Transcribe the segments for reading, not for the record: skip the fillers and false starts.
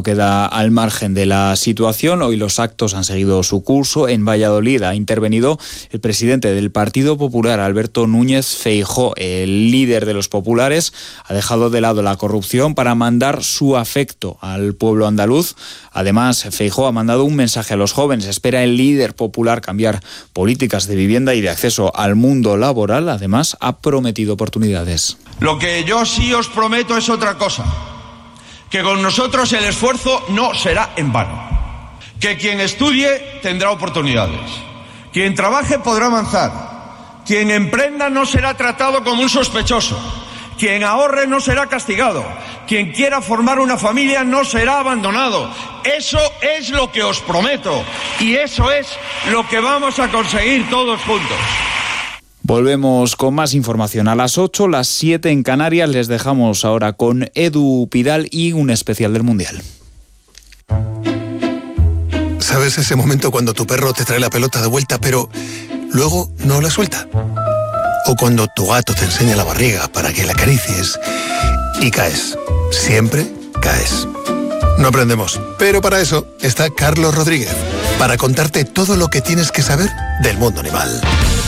queda al margen de la situación. Hoy los actos han seguido su curso. En Valladolid ha intervenido el presidente del Partido Popular, Alberto Núñez Feijóo. El líder de los populares ha dejado de lado la corrupción para mandar su afecto al pueblo andaluz. Además, Feijóo ha mandado un mensaje a los jóvenes. Espera el líder popular cambiar políticas de vivienda y de acceso al mundo laboral. Además, ha prometido oportunidades. Lo que yo sí os prometo es otra cosa, que con nosotros el esfuerzo no será en vano, que quien estudie tendrá oportunidades, quien trabaje podrá avanzar, quien emprenda no será tratado como un sospechoso, quien ahorre no será castigado, quien quiera formar una familia no será abandonado. Eso es lo que os prometo y eso es lo que vamos a conseguir todos juntos. Volvemos con más información a las 8, las 7 en Canarias. Les dejamos ahora con Edu Pidal y un especial del Mundial. ¿Sabes ese momento cuando tu perro te trae la pelota de vuelta pero luego no la suelta? O cuando tu gato te enseña la barriga para que la acaricies y caes. Siempre caes. No aprendemos, pero para eso está Carlos Rodríguez, para contarte todo lo que tienes que saber del mundo animal.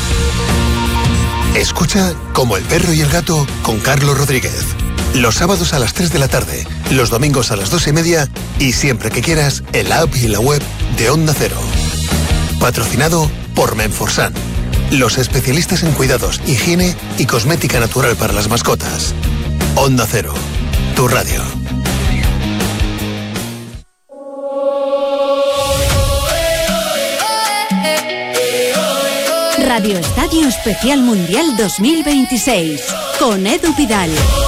Escucha Como el perro y el gato con Carlos Rodríguez. Los sábados a las 3 de la tarde, los domingos a las 2:30 y siempre que quieras en la app y en la web de Onda Cero. Patrocinado por Menforsan, los especialistas en cuidados, higiene y cosmética natural para las mascotas. Onda Cero, tu radio. Radio Estadio Especial Mundial 2026 con Edu Pidal.